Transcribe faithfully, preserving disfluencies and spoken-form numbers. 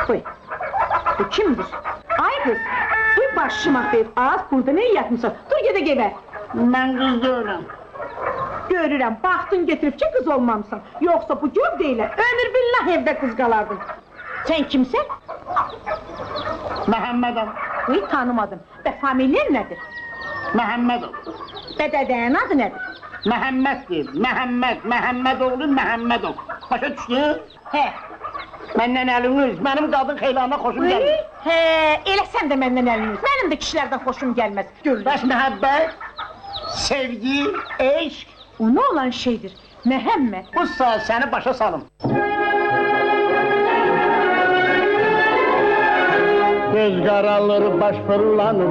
Xıy, bu kimdir? Ay qız, bu başıma xeyr, az burada ne yatmışsan, dur gedək evə. Mən qız deyiləm. Görürəm, baxdın getirib ki, qız olmamısan. Yoxsa bu göv deyilər, ömür billah evdə qız qalardın. Sən kimsən? Məhəmmədəm. Xıy, tanımadım. Və familiyen nədir? Məhəmmədəm. Və dədəyin adı nədir? Məhəmməd deyil, Məhəmməd, Məhəmməd oğlu Məhəmmədov. Başa düşdün? Hə. Məndən əliniz, mənim qadın xeylanına xoşum gəlir. Hə, elə sən də məndən əliniz, mənim də kişilərdən xoşum gəlməz. Bəs məhəbbət, sevgi, eşq... O nə olan şeydir, Məhəmməd? Bu saat səni başa salım. Göz qaralır, baş fırlanır.